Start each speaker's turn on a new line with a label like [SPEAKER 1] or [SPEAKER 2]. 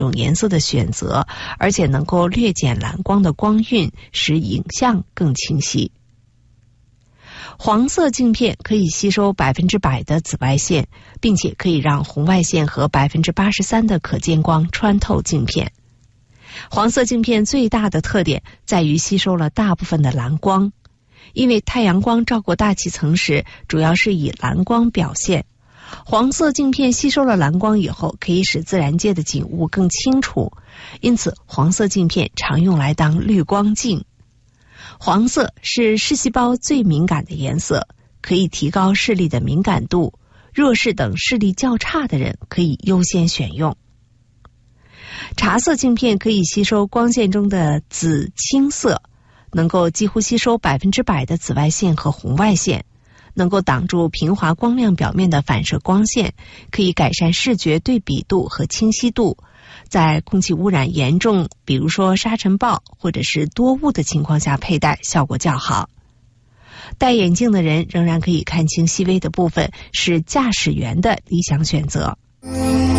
[SPEAKER 1] 种颜色的选择，而且能够略减蓝光的光晕，使影像更清晰。黄色镜片可以吸收100%的紫外线，并且可以让红外线和83%的可见光穿透镜片。黄色镜片最大的特点在于吸收了大部分的蓝光，因为太阳光照过大气层时，主要是以蓝光表现。黄色镜片吸收了蓝光以后，可以使自然界的景物更清楚，因此黄色镜片常用来当滤光镜。黄色是视细胞最敏感的颜色，可以提高视力的敏感度，弱视等视力较差的人可以优先选用。茶色镜片可以吸收光线中的紫青色，能够几乎吸收100%的紫外线和红外线，能够挡住平滑光亮表面的反射光线，可以改善视觉对比度和清晰度，在空气污染严重，比如说沙尘暴或者是多雾的情况下佩戴效果较好。戴眼镜的人仍然可以看清细微的部分，是驾驶员的理想选择。